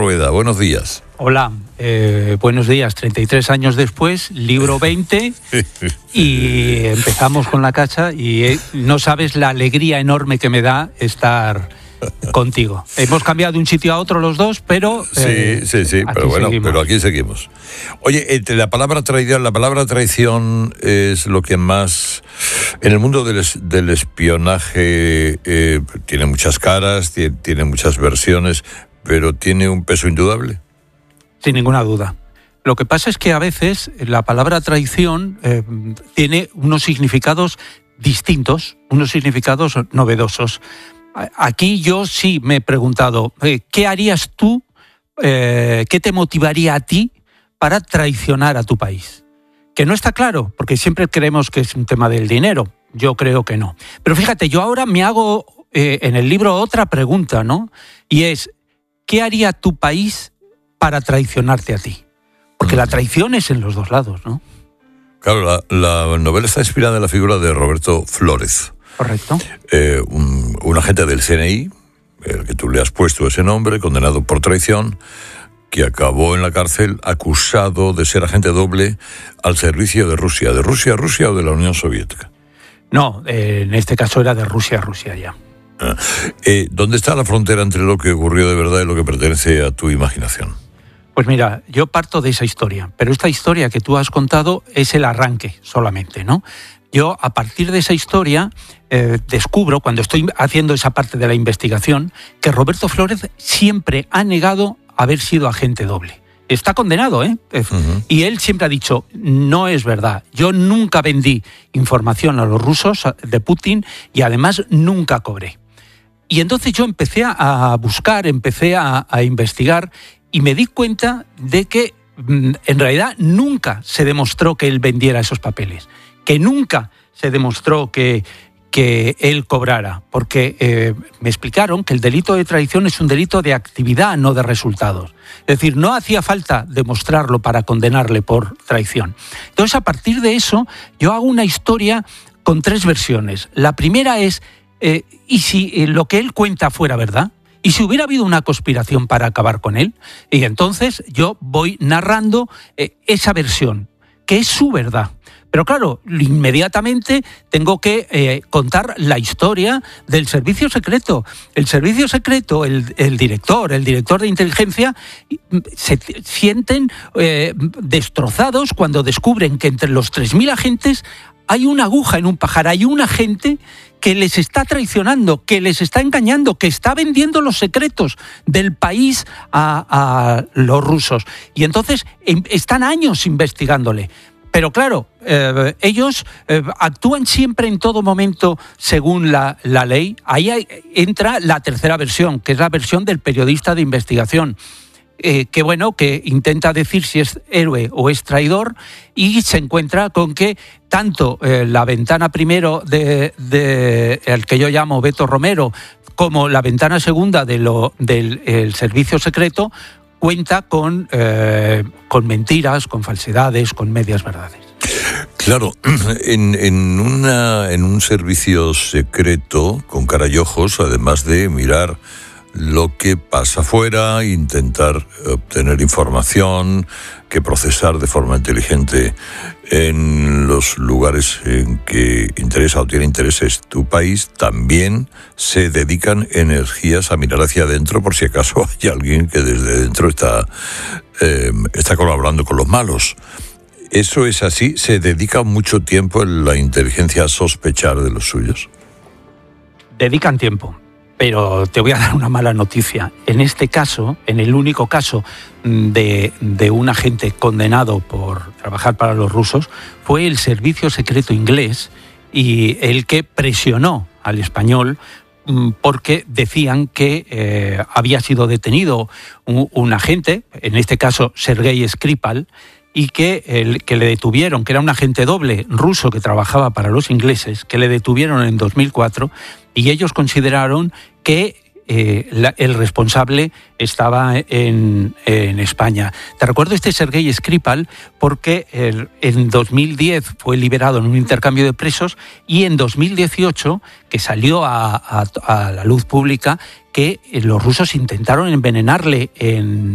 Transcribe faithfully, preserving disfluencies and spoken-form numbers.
Rueda, buenos días. Hola, eh, buenos días. treinta y tres años después, libro veinte, y empezamos con la cacha y eh, no sabes la alegría enorme que me da estar contigo. Hemos cambiado de un sitio a otro los dos, pero... Eh, sí, sí, sí, pero bueno, seguimos. pero aquí seguimos. Oye, entre la palabra traición, la palabra traición es lo que más... En el mundo del, del espionaje eh, tiene muchas caras, tiene, tiene muchas versiones, pero tiene un peso indudable. Sin ninguna duda. Lo que pasa es que a veces la palabra traición eh, tiene unos significados distintos, unos significados novedosos. Aquí yo sí me he preguntado, eh, ¿qué harías tú, eh, qué te motivaría a ti para traicionar a tu país? Que no está claro, porque siempre creemos que es un tema del dinero. Yo creo que no. Pero fíjate, yo ahora me hago eh, en el libro otra pregunta, ¿no? Y es, ¿qué haría tu país para traicionarte a ti? Porque la traición es en los dos lados, ¿no? Claro, la, la novela está inspirada en la figura de Roberto Flores. Correcto. Eh, un, un agente del C N I, el que tú le has puesto ese nombre, condenado por traición, que acabó en la cárcel acusado de ser agente doble al servicio de Rusia. ¿De Rusia a Rusia o de la Unión Soviética? No, eh, en este caso era de Rusia a Rusia ya. Ah, eh, ¿Dónde está la frontera entre lo que ocurrió de verdad y lo que pertenece a tu imaginación? Pues mira, yo parto de esa historia, pero esta historia que tú has contado es el arranque solamente, ¿no? Yo, a partir de esa historia, eh, descubro, cuando estoy haciendo esa parte de la investigación, que Roberto Flores siempre ha negado haber sido agente doble. Está condenado, ¿eh? Uh-huh. Y él siempre ha dicho, no es verdad, yo nunca vendí información a los rusos de Putin y además nunca cobré. Y entonces yo empecé a buscar, empecé a, a investigar y me di cuenta de que en realidad nunca se demostró que él vendiera esos papeles, que nunca se demostró que, que él cobrara, porque eh, me explicaron que el delito de traición es un delito de actividad, no de resultados. Es decir, no hacía falta demostrarlo para condenarle por traición. Entonces, a partir de eso, yo hago una historia con tres versiones. La primera es, eh, ¿y si eh, lo que él cuenta fuera verdad? ¿Y si hubiera habido una conspiración para acabar con él? Y entonces yo voy narrando eh, esa versión, que es su verdad. Pero claro, inmediatamente tengo que eh, contar la historia del servicio secreto. El servicio secreto, el, el director, el director de inteligencia, se sienten eh, destrozados cuando descubren que entre los tres mil agentes hay una aguja en un pajar, hay un agente que les está traicionando, que les está engañando, que está vendiendo los secretos del país a, a los rusos. Y entonces em, están años investigándole. Pero claro, eh, ellos eh, actúan siempre en todo momento según la, la ley. Ahí hay, entra la tercera versión, que es la versión del periodista de investigación. Eh, que bueno, que intenta decir si es héroe o es traidor y se encuentra con que tanto eh, la ventana primero de, de el que yo llamo Beto Romero como la ventana segunda de lo, del el servicio secreto cuenta con, eh, con mentiras, con falsedades, con medias verdades. Claro, en, en, una, en un servicio secreto, con cara y ojos, además de mirar lo que pasa afuera, intentar obtener información que procesar de forma inteligente en los lugares en que interesa o tiene intereses tu país, también se dedican energías a mirar hacia adentro por si acaso hay alguien que desde dentro está, eh, está colaborando con los malos. ¿Eso es así? ¿Se dedica mucho tiempo en la inteligencia a sospechar de los suyos? Dedican tiempo. Pero te voy a dar una mala noticia. En este caso, en el único caso de, de un agente condenado por trabajar para los rusos, fue el servicio secreto inglés y el que presionó al español porque decían que eh, había sido detenido un, un agente, en este caso Sergei Skripal, y que, el, que le detuvieron, que era un agente doble ruso que trabajaba para los ingleses, que le detuvieron en dos mil cuatro y ellos consideraron que eh, la, el responsable estaba en, en España. Te recuerdo este Sergei Skripal porque el, en dos mil diez fue liberado en un intercambio de presos y en dos mil dieciocho, que salió a, a, a la luz pública, que los rusos intentaron envenenarle en